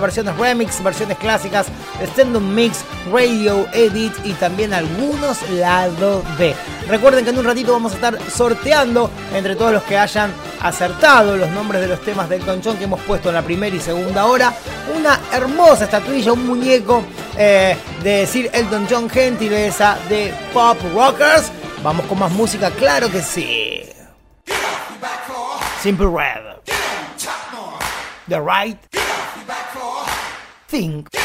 versiones remix, versiones clásicas, extended mix, radio edit y también algunos lado B. Recuerden que en un ratito vamos a estar sorteando entre todos los que hayan acertado los nombres de los temas de Elton John que hemos puesto en la primera y segunda hora, una hermosa estatuilla, un muñeco de Sir Elton John, gentileza de Pop Rockers. Vamos con más música, claro que sí. Simple Red, The Right Thing.